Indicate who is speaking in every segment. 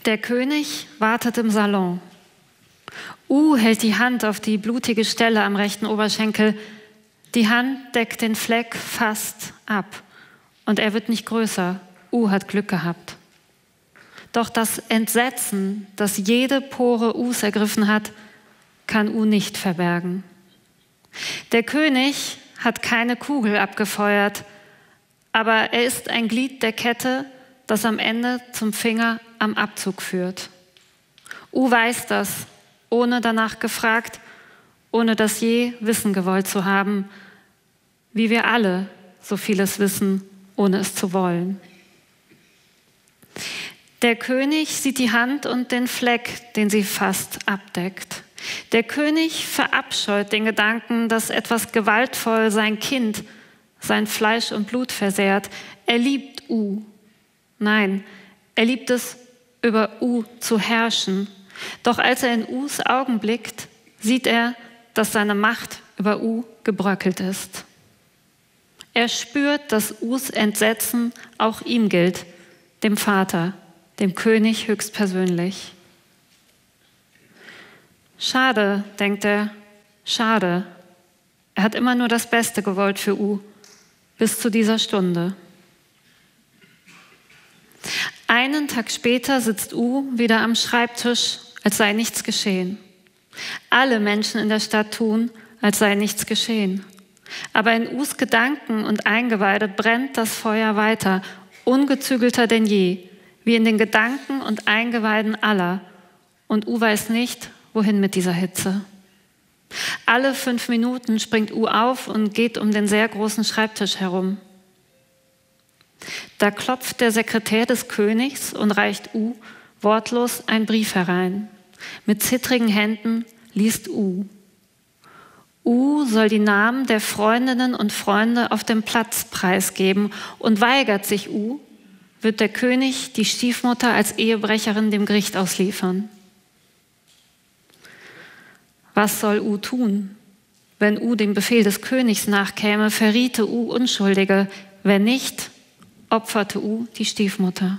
Speaker 1: Der König wartet im Salon. Hält die Hand auf die blutige Stelle am rechten Oberschenkel. Die Hand deckt den Fleck fast ab. Und er wird nicht größer. Hat Glück gehabt. Doch das Entsetzen, das jede Pore ergriffen hat, kann nicht verbergen. Der König hat keine Kugel abgefeuert, aber er ist ein Glied der Kette, das am Ende zum Finger am Abzug führt. Weiß das, ohne danach gefragt, ohne das je wissen gewollt zu haben, wie wir alle so vieles wissen, ohne es zu wollen. Der König sieht die Hand und den Fleck, den sie fast abdeckt. Der König verabscheut den Gedanken, dass etwas gewaltvoll sein Kind, sein Fleisch und Blut versehrt. Er liebt Nein, er liebt es, über zu herrschen. Doch als er in Augen blickt, sieht er, dass seine Macht über gebröckelt ist. Er spürt, dass Entsetzen auch ihm gilt, dem Vater, dem König höchstpersönlich. Schade, denkt er, schade. Er hat immer nur das Beste gewollt für bis zu dieser Stunde. Einen Tag später sitzt wieder am Schreibtisch, als sei nichts geschehen. Alle Menschen in der Stadt tun, als sei nichts geschehen. Aber in Gedanken und Eingeweide brennt das Feuer weiter, ungezügelter denn je, wie in den Gedanken und Eingeweiden aller. Und weiß nicht, wohin mit dieser Hitze. Alle 5 Minuten springt auf und geht um den sehr großen Schreibtisch herum. Da klopft der Sekretär des Königs und reicht wortlos einen Brief herein. Mit zittrigen Händen liest soll die Namen der Freundinnen und Freunde auf dem Platz preisgeben und weigert sich wird der König die Stiefmutter als Ehebrecherin dem Gericht ausliefern. Was soll tun? Wenn dem Befehl des Königs nachkäme, verriete Unschuldige. Wenn nicht, opferte die Stiefmutter.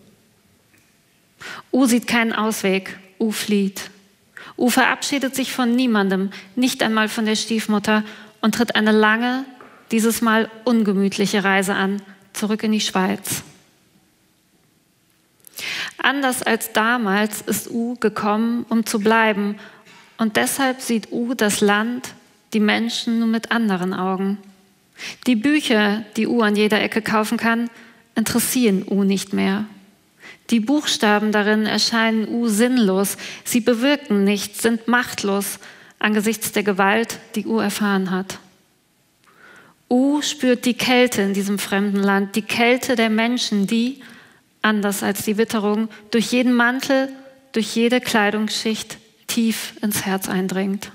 Speaker 1: Sieht keinen Ausweg. Flieht. Verabschiedet sich von niemandem, nicht einmal von der Stiefmutter und tritt eine lange, dieses Mal ungemütliche Reise an, zurück in die Schweiz. Anders als damals ist gekommen, um zu bleiben, und deshalb sieht das Land, die Menschen nur mit anderen Augen. Die Bücher, die an jeder Ecke kaufen kann, interessieren nicht mehr. Die Buchstaben darin erscheinen sinnlos, sie bewirken nichts, sind machtlos angesichts der Gewalt, die erfahren hat. Spürt die Kälte in diesem fremden Land, die Kälte der Menschen, die, anders als die Witterung, durch jeden Mantel, durch jede Kleidungsschicht tief ins Herz eindringt.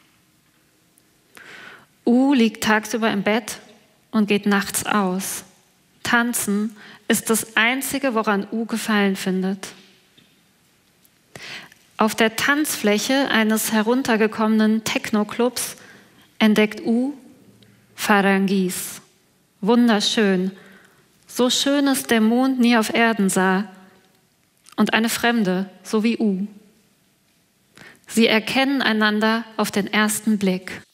Speaker 1: Liegt tagsüber im Bett und geht nachts aus. Tanzen ist das Einzige, woran Gefallen findet. Auf der Tanzfläche eines heruntergekommenen Techno-Clubs entdeckt Pharangis. Wunderschön. So schön es der Mond nie auf Erden sah. Und eine Fremde, so wie Sie erkennen einander auf den ersten Blick.